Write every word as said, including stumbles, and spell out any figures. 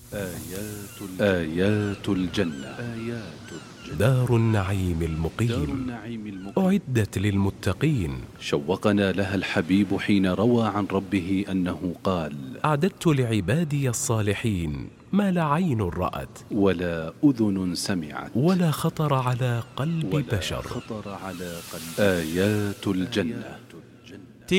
آيات آيات الجنة آيات الجنة دار النعيم دار المقيم النعيم المقيم أعدت للمتقين. شوقنا لها الحبيب حين روى عن ربه أنه قال: أعددت لعبادي الصالحين ما لا عين رأت ولا أذن سمعت ولا خطر على قلب ولا بشر. خطر على قلب. آيات الجنة